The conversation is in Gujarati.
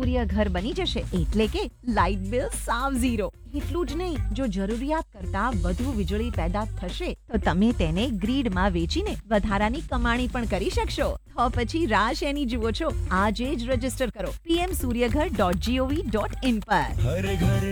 સૂર્યઘર બની જશે, એટલે કે લાઇટ બિલ સાવ ઝીરો. એટલું જ નહીં, જો જરૂરિયાત કરતા વધુ વીજળી પેદા થશે તો તમે તેને ગ્રીડમાં વેચીને વધારાની કમાણી પણ કરી શકશો. તો પછી રાહ શેની જુઓ છો? આજે જ રજીસ્ટર કરો pmsuryaghar.gov.in પર. हर घर